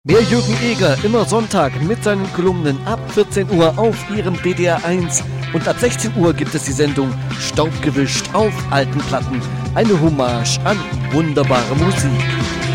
Mehr Jürgen Eger, immer Sonntag mit seinen Kolumnen ab 14 Uhr auf Ihrem DDR 1. Und ab 16 Uhr gibt es die Sendung Staubgewischt auf alten Platten. Eine Hommage an wunderbare Musik.